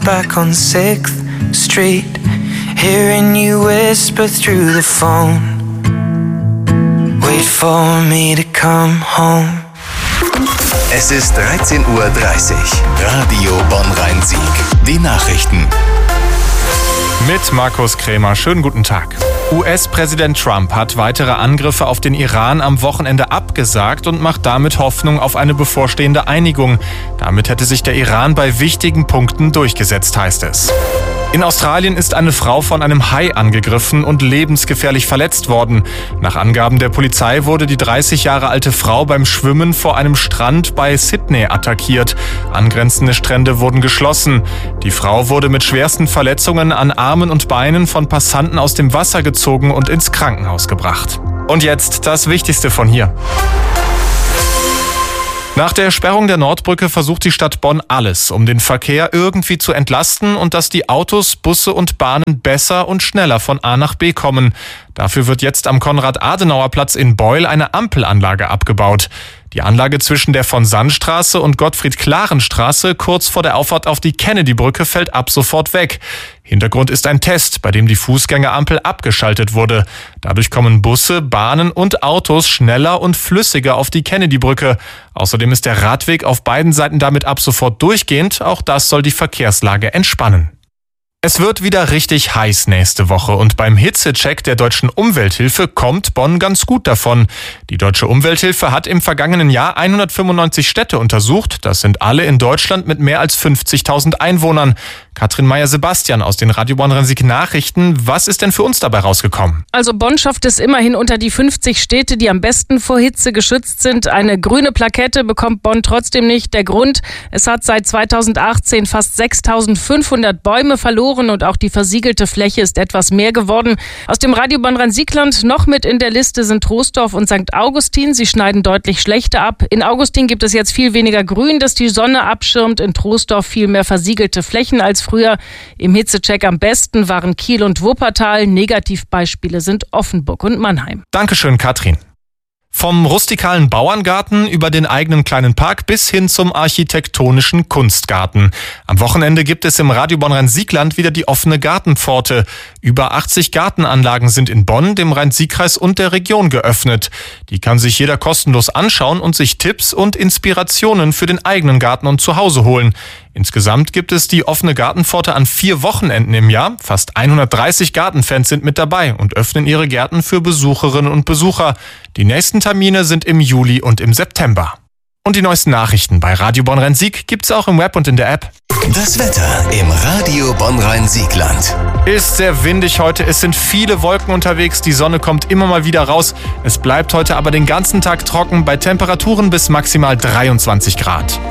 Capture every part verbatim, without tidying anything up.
back on sixth Street, hearing you whisper through the phone. Wait for me to come home. Es ist dreizehn Uhr dreißig. Radio Bonn-Rhein-Sieg. Die Nachrichten. Mit Markus Krämer. Schönen guten Tag. U S-Präsident Trump hat weitere Angriffe auf den Iran am Wochenende abgesagt und macht damit Hoffnung auf eine bevorstehende Einigung. Damit hätte sich der Iran bei wichtigen Punkten durchgesetzt, heißt es. In Australien ist eine Frau von einem Hai angegriffen und lebensgefährlich verletzt worden. Nach Angaben der Polizei wurde die dreißig Jahre alte Frau beim Schwimmen vor einem Strand bei Sydney attackiert. Angrenzende Strände wurden geschlossen. Die Frau wurde mit schwersten Verletzungen an Armen und Beinen von Passanten aus dem Wasser gezogen und ins Krankenhaus gebracht. Und jetzt das Wichtigste von hier. Nach der Sperrung der Nordbrücke versucht die Stadt Bonn alles, um den Verkehr irgendwie zu entlasten und dass die Autos, Busse und Bahnen besser und schneller von A nach B kommen. Dafür wird jetzt am Konrad-Adenauer-Platz in Beul eine Ampelanlage abgebaut. Die Anlage zwischen der Von-Sand-Straße und Gottfried-Klaren-Straße kurz vor der Auffahrt auf die Kennedy-Brücke fällt ab sofort weg. Hintergrund ist ein Test, bei dem die Fußgängerampel abgeschaltet wurde. Dadurch kommen Busse, Bahnen und Autos schneller und flüssiger auf die Kennedy-Brücke. Außerdem ist der Radweg auf beiden Seiten damit ab sofort durchgehend. Auch das soll die Verkehrslage entspannen. Es wird wieder richtig heiß nächste Woche und beim Hitzecheck der Deutschen Umwelthilfe kommt Bonn ganz gut davon. Die Deutsche Umwelthilfe hat im vergangenen Jahr hundertfünfundneunzig Städte untersucht. Das sind alle in Deutschland mit mehr als fünfzigtausend Einwohnern. Katrin Meyer-Sebastian aus den Radio Bonn-Rhein-Sieg Nachrichten. Was ist denn für uns dabei rausgekommen? Also Bonn schafft es immerhin unter die fünfzig Städte, die am besten vor Hitze geschützt sind. Eine grüne Plakette bekommt Bonn trotzdem nicht. Der Grund, es hat seit zweitausendachtzehn fast sechstausendfünfhundert Bäume verloren und auch die versiegelte Fläche ist etwas mehr geworden. Aus dem Radio Bonn-Rhein-Siegland noch mit in der Liste sind Troisdorf und Sankt Augustin. Sie schneiden deutlich schlechter ab. In Augustin gibt es jetzt viel weniger Grün, das die Sonne abschirmt. In Troisdorf viel mehr versiegelte Flächen als früher. Im Hitzecheck am besten waren Kiel und Wuppertal. Negativbeispiele sind Offenburg und Mannheim. Dankeschön, Katrin. Vom rustikalen Bauerngarten über den eigenen kleinen Park bis hin zum architektonischen Kunstgarten. Am Wochenende gibt es im Radio Bonn-Rhein-Siegland wieder die offene Gartenpforte. Über achtzig Gartenanlagen sind in Bonn, dem Rhein-Sieg-Kreis und der Region geöffnet. Die kann sich jeder kostenlos anschauen und sich Tipps und Inspirationen für den eigenen Garten und zu Hause holen. Insgesamt gibt es die offene Gartenpforte an vier Wochenenden im Jahr. Fast hundertdreißig Gartenfans sind mit dabei und öffnen ihre Gärten für Besucherinnen und Besucher. Die nächsten Termine sind im Juli und im September. Und die neuesten Nachrichten bei Radio Bonn-Rhein-Sieg gibt's auch im Web und in der App. Das Wetter im Radio Bonn-Rhein-Siegland. Ist sehr windig heute, es sind viele Wolken unterwegs, die Sonne kommt immer mal wieder raus. Es bleibt heute aber den ganzen Tag trocken bei Temperaturen bis maximal dreiundzwanzig Grad.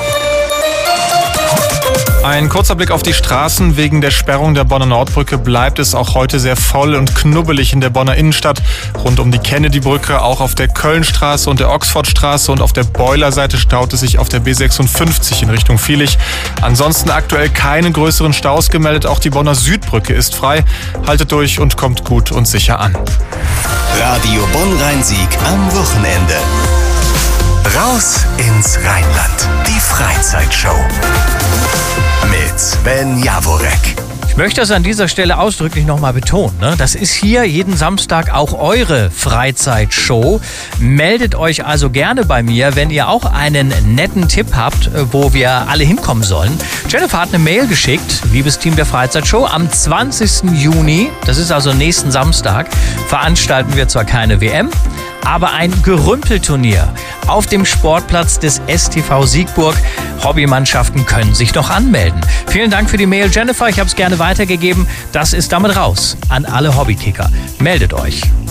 Ein kurzer Blick auf die Straßen. Wegen der Sperrung der Bonner Nordbrücke bleibt es auch heute sehr voll und knubbelig in der Bonner Innenstadt. Rund um die Kennedy-Brücke, auch auf der Kölnstraße und der Oxfordstraße und auf der Beulerseite staut es sich auf der B sechsundfünfzig in Richtung Viehlich. Ansonsten aktuell keine größeren Staus gemeldet. Auch die Bonner Südbrücke ist frei. Haltet durch und kommt gut und sicher an. Radio Bonn-Rhein-Sieg am Wochenende. Raus ins Rheinland. Die Freizeitshow. Mit Sven Jaworek. Ich möchte das an dieser Stelle ausdrücklich nochmal betonen. Ne? Das ist hier jeden Samstag auch eure Freizeitshow. Meldet euch also gerne bei mir, wenn ihr auch einen netten Tipp habt, wo wir alle hinkommen sollen. Jennifer hat eine Mail geschickt, liebes Team der Freizeitshow. Am zwanzigsten Juni, das ist also nächsten Samstag, veranstalten wir zwar keine W M, aber ein Gerümpelturnier auf dem Sportplatz des S T V Siegburg. Hobbymannschaften können sich noch anmelden. Vielen Dank für die Mail, Jennifer. Ich habe es gerne weitergegeben. Das ist damit raus an alle Hobbykicker. Meldet euch.